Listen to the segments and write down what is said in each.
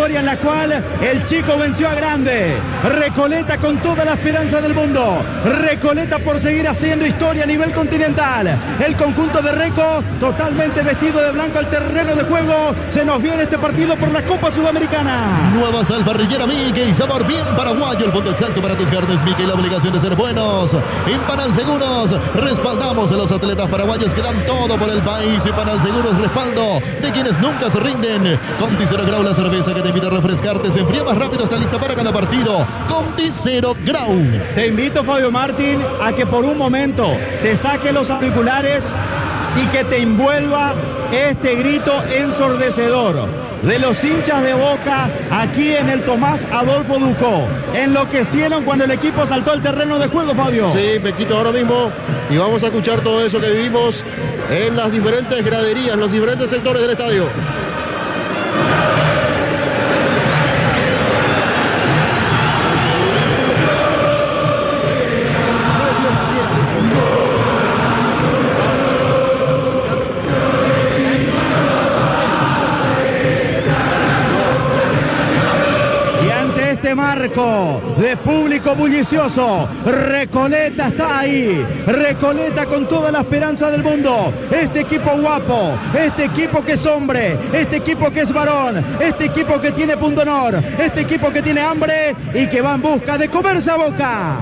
historia en la cual el chico venció a grande. Recoleta con toda la esperanza del mundo. Recoleta por seguir haciendo historia a nivel continental. El conjunto de Reco totalmente vestido de blanco al terreno de juego. Se nos viene este partido por la Copa Sudamericana. Nueva sal parrillera Mickey, sabor bien paraguayo. El punto exacto para tus carnes, Mickey. La obligación de ser buenos. En Panal Seguros respaldamos a los atletas paraguayos que dan todo por el país. Y Panal Seguros, respaldo de quienes nunca se rinden. Conti Cero Grau, la cerveza que te invita a refrescarte. Se enfría más rápido, está lista para cada partido. Conti Cero Grau. Te invito, Fabio Martín, a que por un momento te saque los auriculares y que te envuelva este grito ensordecedor de los hinchas de Boca aquí en el Tomás Adolfo Ducó. Enloquecieron cuando el equipo saltó al terreno de juego, Fabio. Sí, me quito ahora mismo y vamos a escuchar todo eso que vivimos en las diferentes graderías, los diferentes sectores del estadio. Marco de público bullicioso, Recoleta está ahí, Recoleta con toda la esperanza del mundo, este equipo guapo, este equipo que es hombre, este equipo que es varón, este equipo que tiene pundonor, este equipo que tiene hambre y que va en busca de comerse a Boca.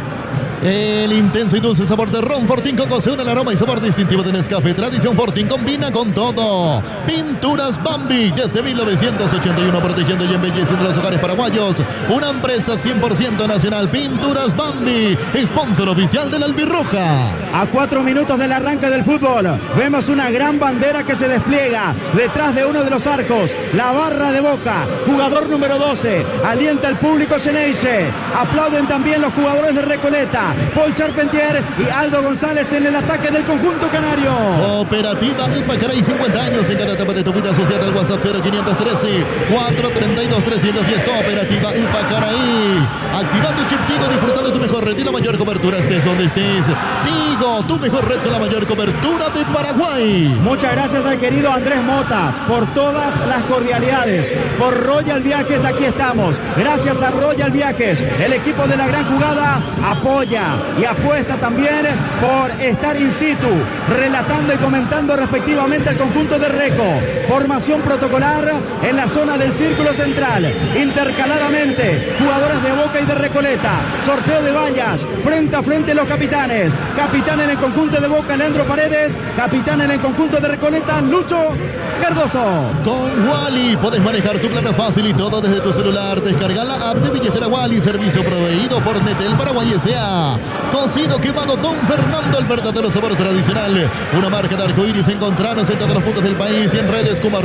El intenso y dulce sabor de ron Fortín Coco se une al aroma y sabor distintivo de Nescafé. Tradición Fortín combina con todo. Pinturas Bambi, desde 1981 protegiendo y embelleciendo los hogares paraguayos. Una empresa 100% nacional. Pinturas Bambi, sponsor oficial de la Albirroja. A 4 minutos del arranque del fútbol, vemos una gran bandera que se despliega detrás de uno de los arcos. La barra de Boca, jugador número 12. Alienta el público Xeneize. Aplauden también los jugadores de Recoleta. Paul Charpentier y Aldo González en el ataque del conjunto canario. Cooperativa Ipacaray, 50 años en cada etapa de tu vida. Asociada al WhatsApp 0513 432 310. Cooperativa Ipacaray. Activa tu chip Tigo, disfruta de tu mejor red y la mayor cobertura estés donde estés. Tigo, tu mejor red con la mayor cobertura de Paraguay. Muchas gracias al querido Andrés Mota por todas las cordialidades. Por Royal Viajes, aquí estamos. Gracias a Royal Viajes, el equipo de la gran jugada apoya y apuesta también por estar in situ, relatando y comentando respectivamente el conjunto de Reco. Formación protocolar en la zona del círculo central, intercaladamente jugadores de Boca y de Recoleta. Sorteo de vallas, frente a frente los capitanes. Capitán en el conjunto de Boca, Leandro Paredes. Capitán en el conjunto de Recoleta, Lucho Cardoso. Con Wally podés manejar tu plata fácil y todo desde tu celular. Descarga la app de billetera Wally, servicio proveído por Netel Paraguay S.A. Cocido quemado Don Fernando, el verdadero sabor tradicional. Una marca de arcoiris. Encontrarnos en todos los puntos del país y en redes como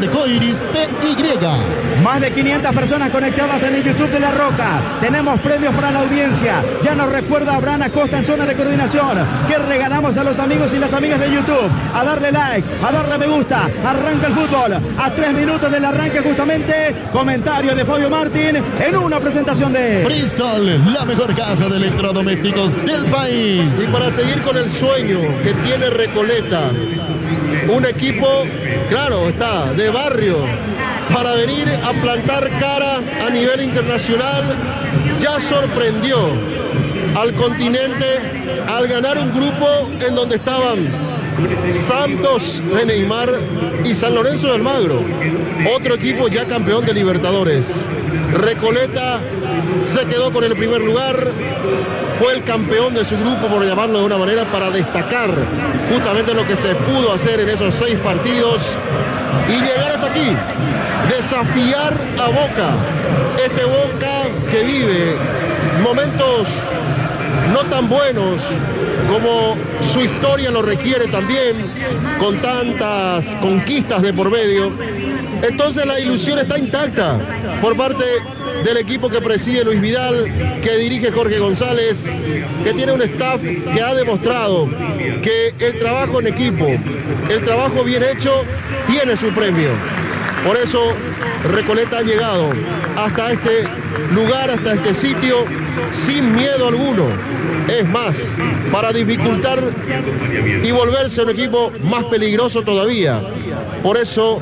@arcoirispy. Más de 500 personas conectadas en el YouTube de La Roca. Tenemos premios para la audiencia. Ya nos recuerda Abraham Acosta en zona de coordinación que regalamos a los amigos y las amigas de YouTube. A darle like, a darle me gusta. Arranca el fútbol. A 3 minutos del arranque justamente. Comentario de Fabio Martín en una presentación de Bristol, la mejor casa de electrodomésticos del país. Y para seguir con el sueño que tiene Recoleta, un equipo, claro, está de barrio, para venir a plantar cara a nivel internacional, ya sorprendió al continente al ganar un grupo en donde estaban Santos de Neymar y San Lorenzo de Almagro, otro equipo ya campeón de Libertadores. Recoleta se quedó con el primer lugar, fue el campeón de su grupo, por llamarlo de una manera, para destacar justamente lo que se pudo hacer en esos 6 partidos y llegar hasta aquí, desafiar a Boca, este Boca que vive momentos no tan buenos como su historia lo requiere también, con tantas conquistas de por medio. Entonces la ilusión está intacta por parte del equipo que preside Luis Vidal, que dirige Jorge González, que tiene un staff que ha demostrado que el trabajo en equipo, el trabajo bien hecho, tiene su premio. Por eso Recoleta ha llegado hasta este lugar, hasta este sitio, sin miedo alguno. Es más, para dificultar y volverse un equipo más peligroso todavía. Por eso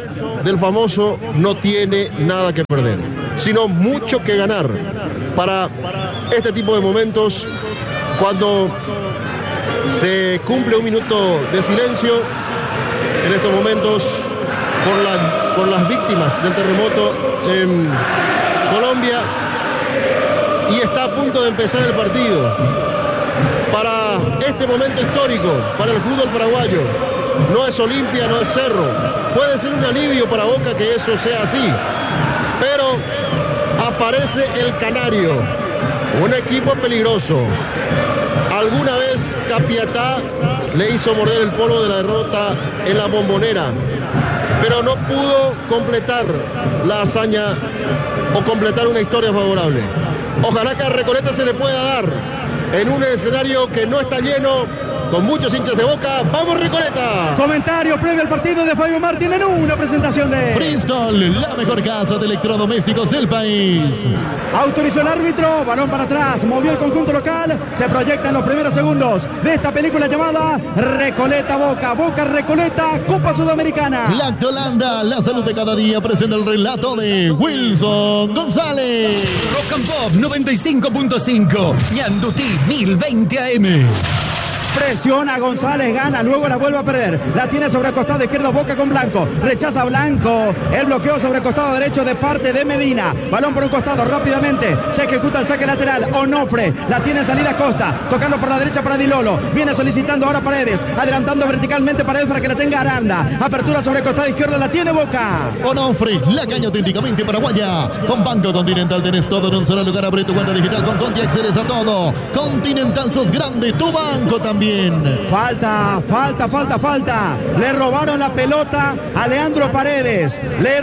del famoso no tiene nada que perder, sino mucho que ganar para este tipo de momentos cuando se cumple un minuto de silencio en estos momentos por las víctimas del terremoto en Colombia, y está a punto de empezar el partido. Para este momento histórico, para el fútbol paraguayo, no es Olimpia, no es Cerro. Puede ser un alivio para Boca que eso sea así, pero aparece el Canario, un equipo peligroso. Alguna vez Capiatá le hizo morder el polvo de la derrota en la Bombonera, pero no pudo completar la hazaña o completar una historia favorable. Ojalá que a Recoleta se le pueda dar en un escenario que no está lleno, con muchos hinchas de Boca. ¡Vamos, Recoleta! Comentario previo al partido de Fabio Martín en una presentación de Bristol, la mejor casa de electrodomésticos del país. Autorizó el árbitro, balón para atrás, movió el conjunto local, se proyecta en los primeros segundos de esta película llamada Recoleta Boca, Boca Recoleta, Copa Sudamericana. Lactolanda, la salud de cada día, presenta el relato de Wilson González. Rock and Pop 95.5, Ñandutí 1020 AM. Presiona González, gana, luego la vuelve a perder. La tiene sobre el costado izquierdo, Boca con Blanco. Rechaza Blanco. El bloqueo sobre el costado derecho de parte de Medina. Balón por un costado, rápidamente. Se ejecuta el saque lateral. Onofre. La tiene en salida Costa. Tocando por la derecha para Dilolo. Viene solicitando ahora Paredes. Adelantando verticalmente Paredes para que la tenga Aranda. Apertura sobre el costado izquierdo. La tiene Boca. Onofre, la caña auténticamente paraguaya. Con Banco Continental tenés todo en un solo lugar. Abre tu cuenta digital con Conti, accedes a todo. Continental, sos grande. Tu banco también. Falta. Le robaron la pelota a Leandro Paredes.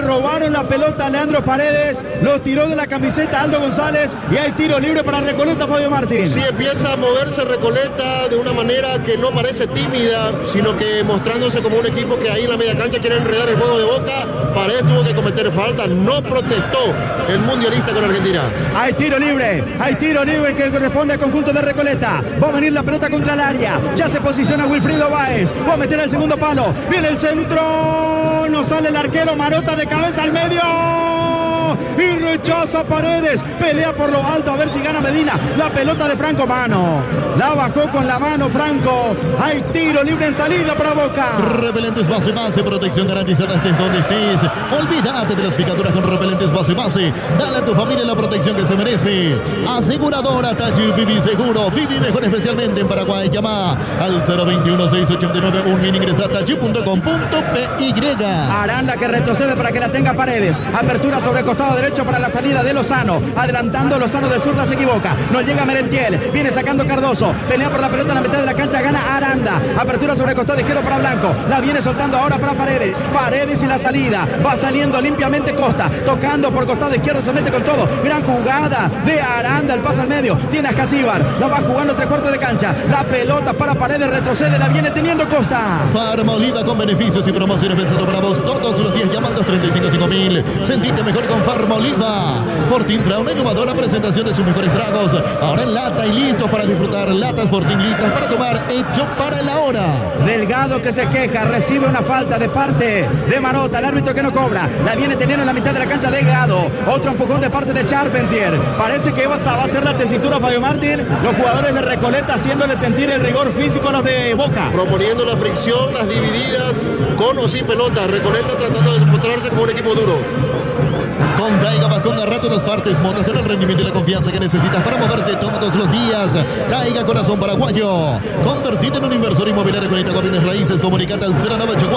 Lo tiró de la camiseta Aldo González y hay tiro libre para Recoleta, Fabio Martín. Sí, empieza a moverse Recoleta de una manera que no parece tímida, sino que mostrándose como un equipo que ahí en la media cancha quiere enredar el juego de Boca. Paredes tuvo que cometer falta, no protestó el mundialista con Argentina. Hay tiro libre que corresponde al conjunto de Recoleta. Va a venir la pelota contra el área. Ya se posiciona Wilfrido Báez. Va a meter el segundo palo. Viene el centro. No sale el arquero. Marota de cabeza al medio. Y rechaza Paredes. Pelea por lo alto a ver si gana Medina. La pelota de Franco, mano. La bajó con la mano Franco. Hay tiro libre en salida para Boca. Repelentes base, protección garantizada estés donde estés. Olvídate de las picaduras con repelentes base. Dale a tu familia la protección que se merece. Aseguradora Tachi Vivi Seguro. Vivi mejor especialmente en Paraguay. Llama al 021-689-1000. Ingresa a tachi.com.py. Aranda que retrocede para que la tenga Paredes. Apertura sobre el costado derecho para la salida de Lozano. Adelantando Lozano de zurda, se equivoca. No llega Merentiel. Viene sacando Cardoso. Pelea por la pelota en la mitad de la cancha. Gana Aranda. Apertura sobre el costado izquierdo para Blanco. La viene soltando ahora para Paredes. Paredes y la salida. Va saliendo limpiamente Costa. Tocando por costado izquierdo. Se mete con todo. Gran jugada de Aranda. El pase al medio. Tiene a Casíbar. La va jugando 3/4 de cancha. La pelota para Paredes. Retrocede. La viene teniendo Costa. Farma Oliva con beneficios y promociones pensando para vos todos los días. Llama al 235-5000. Sentite mejor con Farma Oliva. Fortín trae una innovadora presentación de sus mejores tragos. Ahora en lata y listos para disfrutar. Latas Fortín listas para tomar. Hecho para la hora. Delgado que se queja. Recibe una falta de parte de Marota. El árbitro que no cobra. La viene teniendo en la mitad de la cancha Delgado. Otro empujón de parte de Charpentier. Parece que va a hacer la tesitura Fabio Martín. Los jugadores de Recoleta haciéndole sentir el rigor físico a los de Boca. Proponiendo la fricción, las divididas, con o sin pelota. Recoleta tratando de mostrarse como un equipo duro. Con Taiga vas con Garra todas partes, motos con el rendimiento y la confianza que necesitas para moverte todos los días. Taiga Corazón Paraguayo. Convertirte en un inversor inmobiliario con Itaco Bienes Raíces. Comunicate al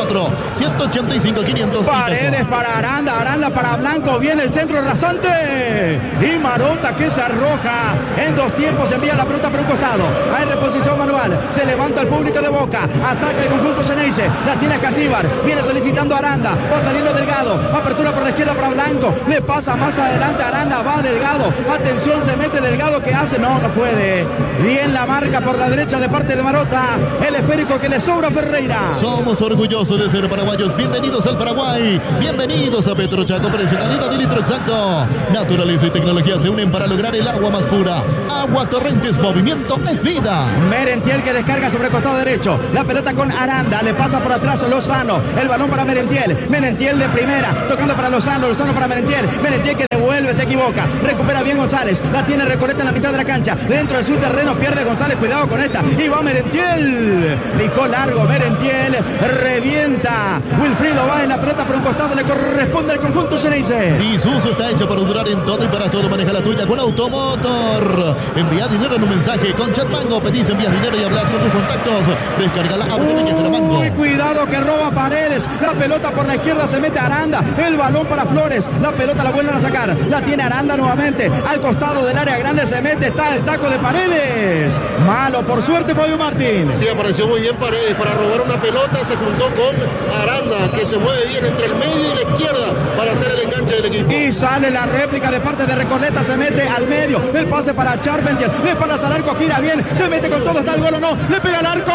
0984-185-500. Paredes para Aranda, Aranda para Blanco. Viene el centro rasante. Y Marota que se arroja. En dos tiempos envía la pelota por un costado. Hay reposición manual. Se levanta el público de Boca. Ataca el conjunto Ceneice. La tiene Casíbar. Viene solicitando a Aranda. Va saliendo Delgado. Apertura por la izquierda para Blanco. le pasa más adelante a Aranda, va Delgado, atención, se mete Delgado, ¿qué hace? No puede. Bien la marca por la derecha de parte de Marota, el esférico que le sobra a Ferreira. Somos orgullosos de ser paraguayos. Bienvenidos al Paraguay, bienvenidos a Petrochaco. Precio, calidad y litro exacto. Naturaleza y tecnología se unen para lograr el agua más pura. Agua Torrentes, movimiento es vida. Merentiel que descarga sobre costado derecho, la pelota con Aranda, le pasa por atrás Lozano, el balón para Merentiel de primera, tocando para Lozano para Merentiel que devuelve, se equivoca, recupera bien González, la tiene Recoleta en la mitad de la cancha, dentro de su terreno pierde González, cuidado con esta, y va Merentiel, picó largo Merentiel, revienta, Wilfrido va en la pelota por un costado, le corresponde al conjunto Ceneice. Isuzu está hecho para durar en todo y para todo. Maneja la tuya con Automotor. Envía dinero en un mensaje con Chatmango. Pedís, envías dinero y hablas con tus contactos. Descarga la app de Mango. Cuidado que roba Paredes. La pelota por la izquierda se mete Aranda. El balón para Flores. La pelota la vuelven a sacar. La tiene Aranda nuevamente. Al costado del área grande se mete. Está el taco de Paredes. Malo, por suerte, Fabio Martín. Sí, apareció muy bien Paredes para robar una pelota. Se juntó con Aranda, que se mueve bien entre el medio y la izquierda para hacer el enganche del equipo. Y sale la réplica de parte de Recoleta. Se mete al medio. El pase para Charpentier. Le paras al arco. Gira bien. Se mete con todo. Está el gol o no. Le pega al arco.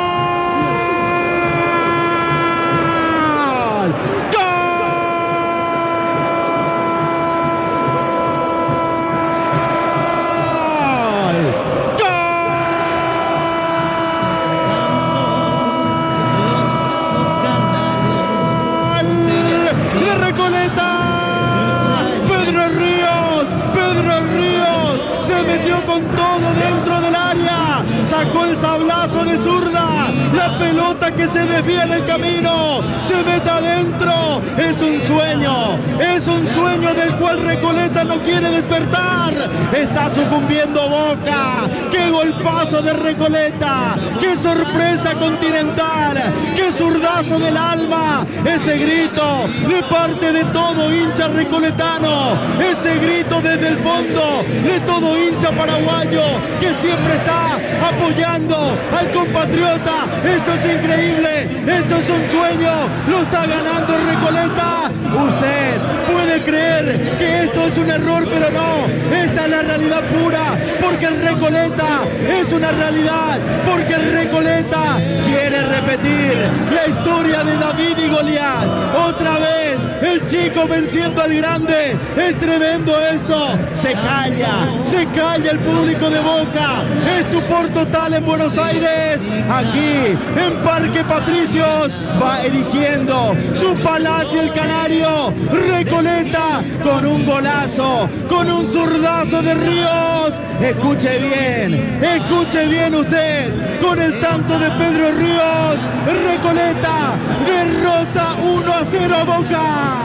Con todo dentro del área, sacó el sablazo de zurda, la pelota que se desvía en el camino, se mete adentro, es un sueño del cual Recoleta no quiere despertar, está sucumbiendo Boca, qué golpazo de Recoleta, qué sorpresa continental, qué zurdazo del alma, ese grito de parte de todo hincha recoletano, ese grito desde el fondo de todo hincha paraguayo que siempre está apoyando al compatriota. Esto es increíble, esto es un sueño, lo está ganando Recoleta. Usted puede creer que esto es un error, pero no, esta es la realidad pura, porque el Recoleta es una realidad, porque el Recoleta quiere repetir la historia de David y Goliat. Otra vez el chico venciendo al grande, es tremendo esto, se calla el público de Boca, estupor total en Buenos Aires, aquí en Parque Patricios, va erigiendo su palacio el Canario, Recoleta con un golazo, con un zurdazo de Ríos, escuche bien usted, con el tanto de Pedro Ríos, Recoleta derrota 1-0 a Boca.